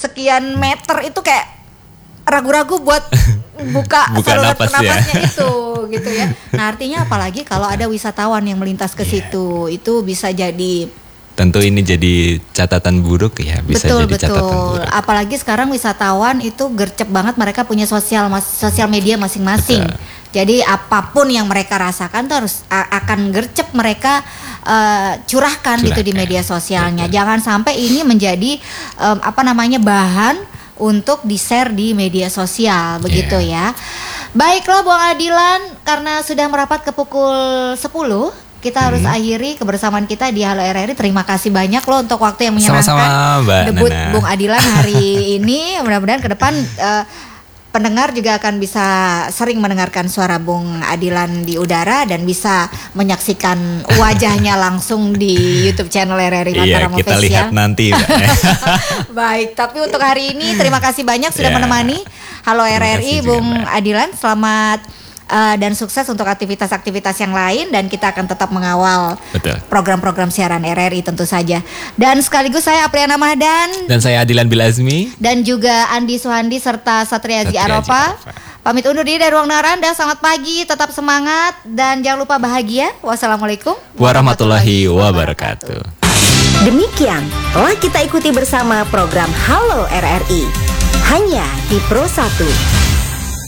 sekian meter itu kayak ragu-ragu buat buka saluran napasnya itu gitu ya. Nah artinya apalagi kalau ada wisatawan yang melintas ke situ, itu bisa jadi, tentu ini jadi catatan buruk ya, bisa betul, jadi catatan buruk. Apalagi sekarang wisatawan itu gercep banget, mereka punya sosial media masing-masing. Betul. Jadi apapun yang mereka rasakan tuh harus akan gercep mereka curahkan gitu di media sosialnya. Betul. Jangan sampai ini menjadi bahan untuk di-share di media sosial begitu ya. Baiklah Bung Adilan, karena sudah merapat ke pukul 10, kita harus akhiri kebersamaan kita di Halo RRI. Terima kasih banyak loh untuk waktu yang menyenangkan. Sama-sama Mbak debut Nana. Bung Adilan hari ini. Mudah-mudahan ke depan pendengar juga akan bisa sering mendengarkan suara Bung Adilan di udara dan bisa menyaksikan wajahnya langsung di YouTube channel RRI Mataram Official. Iya, kita lihat nanti Mbak. Baik, tapi untuk hari ini terima kasih banyak sudah menemani Halo RRI juga, Bung Mbak. Adilan. Selamat dan sukses untuk aktivitas-aktivitas yang lain, dan kita akan tetap mengawal Betul. program-program siaran RRI tentu saja. Dan sekaligus saya Apriana Mahdan Dan saya Adilan Bilazmi. dan juga Andi Suhandi serta Satriaji Satriaji Aropa. Aropa. Pamit undur diri dari ruang Naranda. Selamat pagi, tetap semangat dan jangan lupa bahagia. Wassalamualaikum Warahmatullahi wabarakatuh. Demikian telah kita ikuti bersama program Halo RRI hanya di Pro 1.